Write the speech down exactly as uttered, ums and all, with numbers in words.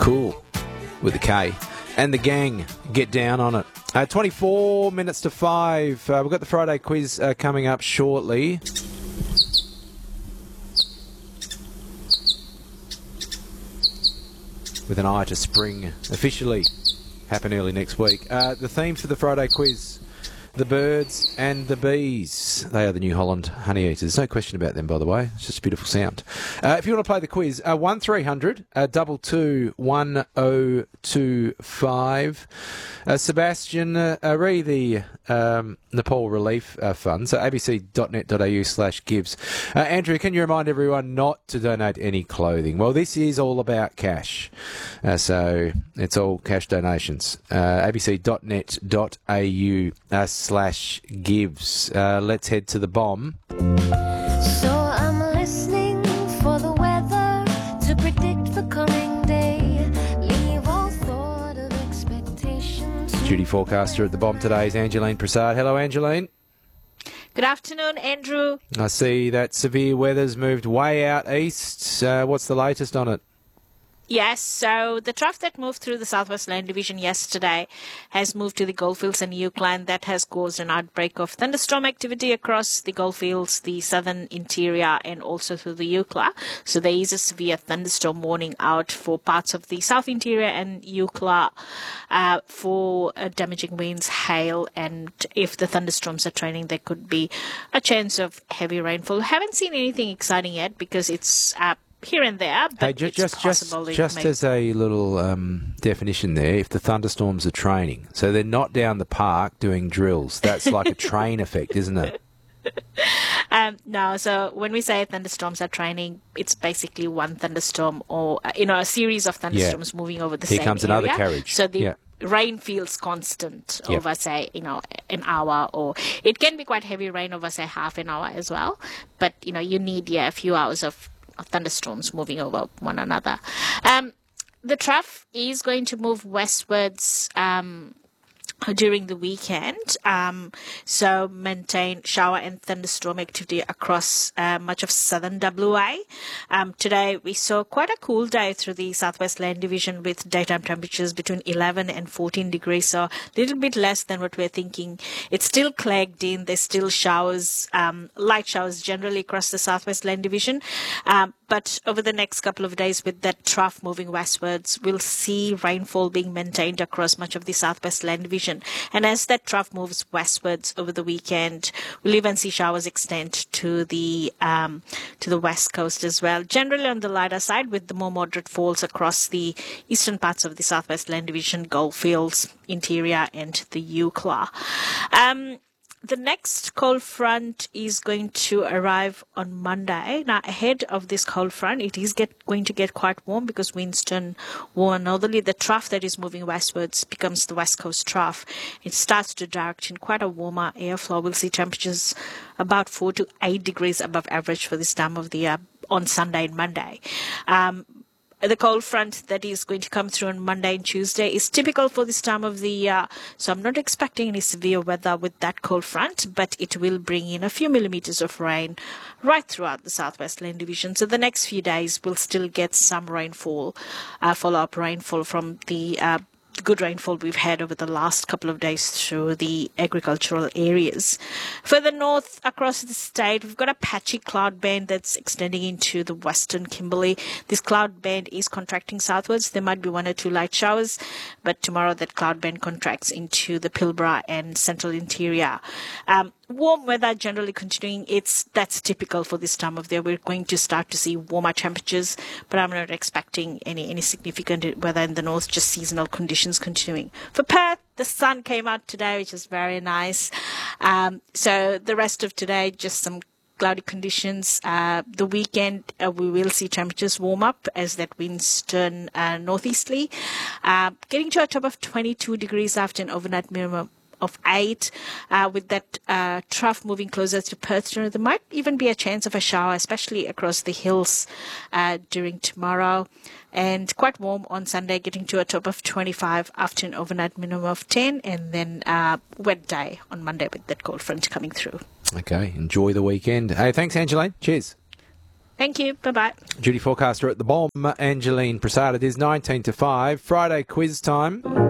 Cool with a K. And the gang get down on it. Uh, twenty-four minutes to five. Uh, we've got the Friday quiz uh, coming up shortly. With an eye to spring officially happen early next week. Uh, the theme for the Friday quiz, the birds and the bees. They are the New Holland honey eaters. No question about them, by the way. It's just a beautiful sound. Uh, if you want to play the quiz, uh, one three hundred two two one oh two five. Uh, Sebastian, uh, uh, re the um, Nepal Relief uh, Fund, so abc.net.au slash gives. Uh, Andrew, can you remind everyone not to donate any clothing? Well, this is all about cash, uh, so it's all cash donations. Uh, abc.net.au uh, slash gives. Uh, let's head to the bomb. So I'm listening for the weather to predict the coming day. Leave all thought of expectations. Duty forecaster at the bomb today is Angeline Prasad. Hello, Angeline. Good afternoon, Andrew. I see that severe weather's moved way out east. Uh, what's the latest on it? Yes, so the trough that moved through the Southwest Land Division yesterday has moved to the Goldfields and Eucla. That has caused an outbreak of thunderstorm activity across the Goldfields, the southern interior, and also through the Eucla. So there is a severe thunderstorm warning out for parts of the south interior and Eucla uh, for uh, damaging winds, hail, and if the thunderstorms are training, there could be a chance of heavy rainfall. Haven't seen anything exciting yet because it's uh, here and there, but hey, ju- it's just possible. just, just as a little um, definition there, if the thunderstorms are training, so they're not down the park doing drills, that's like a train effect, isn't it? Um, no, so when we say thunderstorms are training, it's basically one thunderstorm or, uh, you know, a series of thunderstorms yeah. moving over the Here same comes area. another carriage. So the yeah. rain feels constant Yep. over, say, you know, an hour, or it can be quite heavy rain over, say, half an hour as well. But, you know, you need, yeah, a few hours of thunderstorms moving over one another. Um, the trough is going to move westwards um, during the weekend, um, so maintain shower and thunderstorm activity across uh, much of southern W A. Um, today we saw quite a cool day through the Southwest Land Division with daytime temperatures between eleven and fourteen degrees, so a little bit less than what we're thinking. It's still clogged in. There's still showers, um, light showers generally across the Southwest Land Division. Um, but over the next couple of days, with that trough moving westwards, we'll see rainfall being maintained across much of the Southwest Land Division. And as that trough moves westwards over the weekend, we'll even see showers extend to the um, to the west coast as well. Generally on the lighter side, with the more moderate falls across the eastern parts of the Southwest Land Division, Goldfields, interior, and the Eucla. Um, The next cold front is going to arrive on Monday. Now, ahead of this cold front, it is get, going to get quite warm because winds turn warm northerly. The trough that is moving westwards becomes the west coast trough. It starts to direct in quite a warmer airflow. We'll see temperatures about four to eight degrees above average for this time of the year on Sunday and Monday. Um, The cold front that is going to come through on Monday and Tuesday is typical for this time of the year. So I'm not expecting any severe weather with that cold front, but it will bring in a few millimeters of rain right throughout the Southwest Land Division. So the next few days we'll still get some rainfall, uh, follow-up rainfall from the uh, good rainfall we've had over the last couple of days through the agricultural areas. Further north across the state, we've got a patchy cloud band that's extending into the western Kimberley. This cloud band is contracting southwards. There might be one or two light showers, but tomorrow that cloud band contracts into the Pilbara and central interior. Um, warm weather generally continuing. It's that's typical for this time of the year. We're going to start to see warmer temperatures, but I'm not expecting any, any significant weather in the north, just seasonal conditions continuing. For Perth, the sun came out today, which is very nice. Um, so the rest of today, just some cloudy conditions. Uh, the weekend, uh, we will see temperatures warm up as that winds turn uh, northeasterly, uh, getting to a top of twenty-two degrees after an overnight minimum of eight, uh, with that uh, trough moving closer to Perth. There might even be a chance of a shower, especially across the hills uh, during tomorrow. And quite warm on Sunday, getting to a top of twenty-five after an overnight minimum of ten, and then uh, wet day on Monday with that cold front coming through. Okay, enjoy the weekend. Hey, thanks, Angeline. Cheers. Thank you. Bye-bye. Duty forecaster at the Bomb, Angeline Prasad. It is nineteen to five, Friday quiz time.